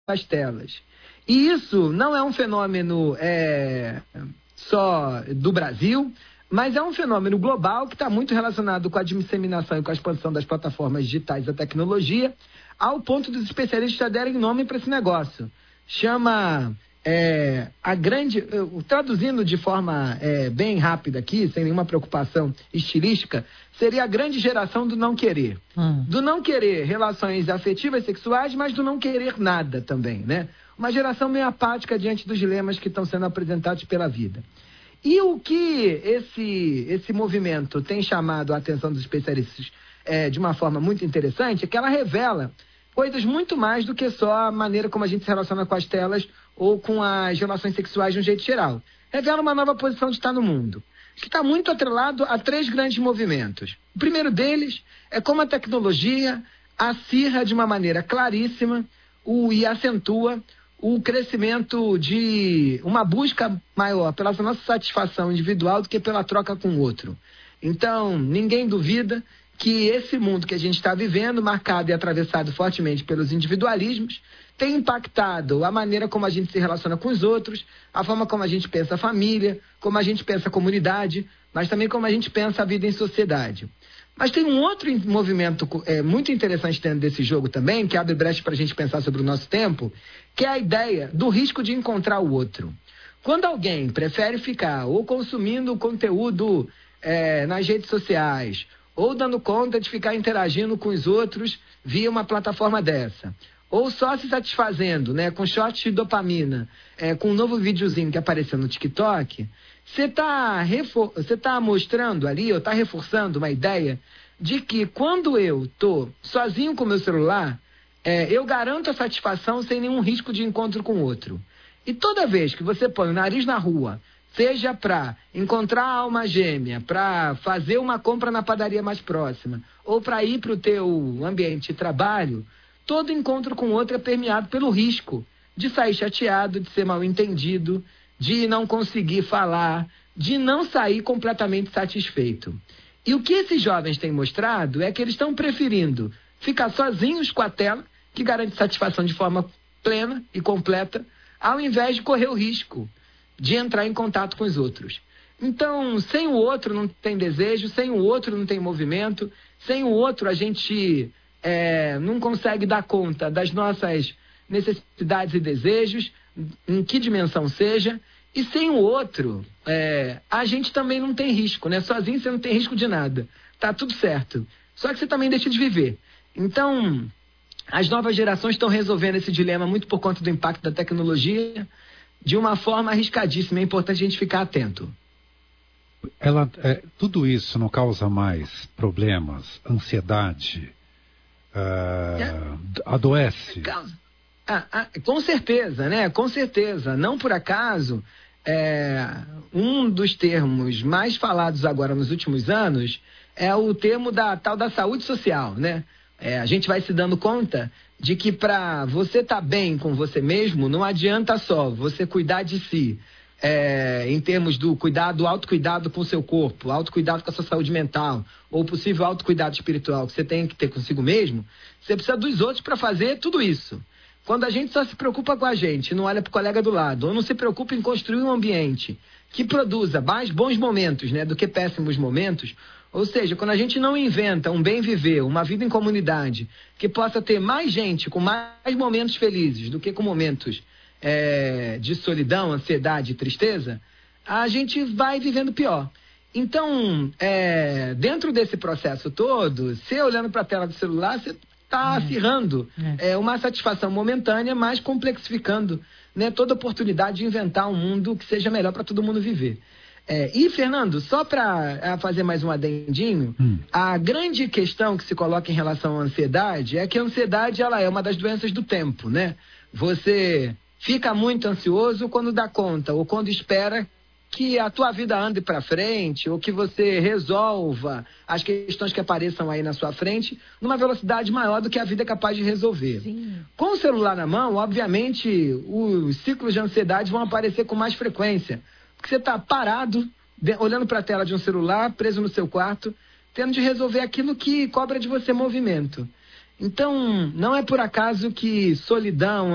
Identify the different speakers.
Speaker 1: as telas. E isso não é um fenômeno só do Brasil, mas é um fenômeno global que está muito relacionado com a disseminação e com a expansão das plataformas digitais da tecnologia, ao ponto dos especialistas já derem nome para esse negócio. Chama traduzindo de forma bem rápida aqui, sem nenhuma preocupação estilística, seria a grande geração do não querer. Do não querer relações afetivas, sexuais, mas do não querer nada também, né? Uma geração meio apática diante dos dilemas que estão sendo apresentados pela vida. E o que esse movimento tem chamado a atenção dos especialistas de uma forma muito interessante é que ela revela coisas muito mais do que só a maneira como a gente se relaciona com as telas ou com as relações sexuais de um jeito geral. Revela uma nova posição de estar no mundo, que está muito atrelado a 3 grandes movimentos. O primeiro deles é como a tecnologia acirra de uma maneira claríssima e acentua o crescimento de uma busca maior pela nossa satisfação individual do que pela troca com o outro. Então, ninguém duvida que esse mundo que a gente está vivendo, marcado e atravessado fortemente pelos individualismos, tem impactado a maneira como a gente se relaciona com os outros, a forma como a gente pensa a família, como a gente pensa a comunidade, mas também como a gente pensa a vida em sociedade. Mas tem um outro movimento muito interessante dentro desse jogo também, que abre brecha para a gente pensar sobre o nosso tempo, que é a ideia do risco de encontrar o outro. Quando alguém prefere ficar ou consumindo conteúdo nas redes sociais, ou dando conta de ficar interagindo com os outros via uma plataforma dessa, ou só se satisfazendo, né, com shorts de dopamina, com um novo videozinho que apareceu no TikTok, você tá mostrando ali, ou tá reforçando uma ideia de que quando eu tô sozinho com o meu celular, eu garanto a satisfação sem nenhum risco de encontro com o outro. E toda vez que você põe o nariz na rua, seja para encontrar a alma gêmea, para fazer uma compra na padaria mais próxima, ou para ir para o teu ambiente de trabalho, todo encontro com o outro é permeado pelo risco de sair chateado, de ser mal entendido, de não conseguir falar, de não sair completamente satisfeito. E o que esses jovens têm mostrado é que eles estão preferindo ficar sozinhos com a tela, que garante satisfação de forma plena e completa, ao invés de correr o risco de entrar em contato com os outros. Então, sem o outro não tem desejo, sem o outro não tem movimento, sem o outro a gente não consegue dar conta das nossas necessidades e desejos, em que dimensão seja, e sem o outro, a gente também não tem risco, né? Sozinho você não tem risco de nada, tá tudo certo. Só que você também deixa de viver. Então, as novas gerações estão resolvendo esse dilema muito por conta do impacto da tecnologia, de uma forma arriscadíssima. É importante a gente ficar atento.
Speaker 2: Tudo isso não causa mais problemas, ansiedade, adoece?
Speaker 1: Com certeza, né? Com certeza. Não por acaso, um dos termos mais falados agora nos últimos anos é o termo da tal da saúde social, né? A gente vai se dando conta de que para você estar bem com você mesmo, não adianta só você cuidar de si, em termos do autocuidado com o seu corpo, autocuidado com a sua saúde mental, ou possível autocuidado espiritual que você tem que ter consigo mesmo. Você precisa dos outros para fazer tudo isso. Quando a gente só se preocupa com a gente, não olha para o colega do lado, ou não se preocupa em construir um ambiente que produza mais bons momentos, né, do que péssimos momentos. Ou seja, quando a gente não inventa um bem viver, uma vida em comunidade, que possa ter mais gente com mais momentos felizes do que com momentos de solidão, ansiedade e tristeza, a gente vai vivendo pior. Então, dentro desse processo todo, você olhando para a tela do celular, você está acirrando uma satisfação momentânea, mas complexificando, né, toda oportunidade de inventar um mundo que seja melhor para todo mundo viver. E, Fernando, só para fazer mais um adendinho, a grande questão que se coloca em relação à ansiedade é que a ansiedade ela é uma das doenças do tempo, né? Você fica muito ansioso quando dá conta ou quando espera que a tua vida ande para frente ou que você resolva as questões que apareçam aí na sua frente numa velocidade maior do que a vida é capaz de resolver. Sim. Com o celular na mão, obviamente, os ciclos de ansiedade vão aparecer com mais frequência. Porque você está parado, olhando para a tela de um celular, preso no seu quarto, tendo de resolver aquilo que cobra de você movimento. Então, não é por acaso que solidão,